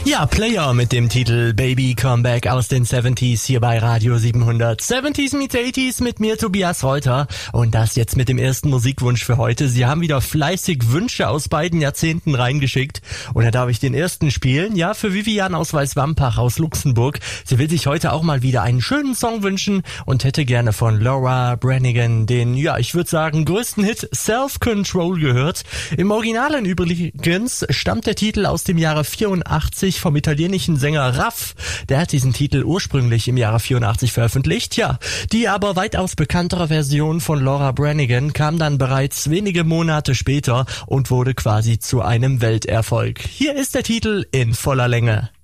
Ja, Player mit dem Titel Baby Comeback aus den 70s hier bei Radio 700. 70s meets 80s mit mir, Tobias Reuter. Und das jetzt mit dem ersten Musikwunsch für heute. Sie haben wieder fleißig Wünsche aus beiden Jahrzehnten reingeschickt. Und da darf ich den ersten spielen. Ja, für Vivian aus Weißwampach aus Luxemburg. Sie will sich heute auch mal wieder einen schönen Song wünschen und hätte gerne von Laura Branigan den, ja, ich würde sagen, größten Hit Self-Control gehört. Im Originalen übrigens stammt der Titel aus dem Jahre 84 vom italienischen Sänger Raff. Der hat diesen Titel ursprünglich im Jahre 84 veröffentlicht. Ja, die aber weitaus bekanntere Version von Laura Branigan kam dann bereits wenige Monate später und wurde quasi zu einem Welterfolg. Hier ist der Titel in voller Länge.